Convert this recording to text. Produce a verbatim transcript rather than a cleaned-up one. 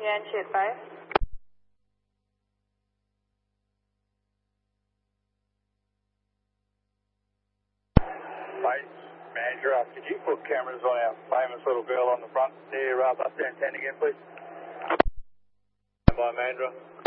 Yankee advice. Base manager, uh, could you put cameras on our famous little girl on the front near uh, bus stand ten again, please? By Mandra.